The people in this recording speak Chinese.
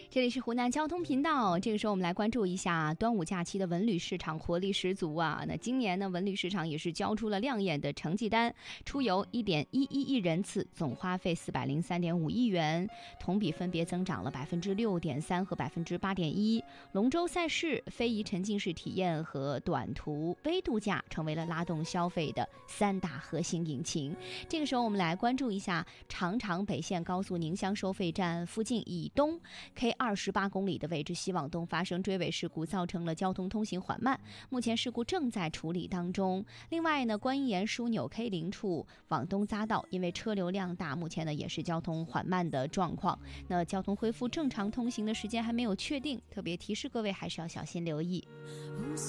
这里是湖南交通频道，这个时候我们来关注一下端午假期的文旅市场活力十足啊。那今年呢，文旅市场也是交出了亮眼的成绩单，出游1.11亿人次，总花费403.5亿元，同比分别增长了6.3%和8.1%。龙舟赛事、非遗沉浸式体验和短途微度假成为了拉动消费的3大核心引擎。这个时候我们来关注一下长长北线高速宁乡收费站附近以东 K28公里的位置西往东发生追尾事故，造成了交通通行缓慢，目前事故正在处理当中。另外呢，观音岩枢纽 K0处往东匝道因为车流量大，目前呢也是交通缓慢的状况。那交通恢复正常通行的时间还没有确定，特别提示各位还是要小心留意。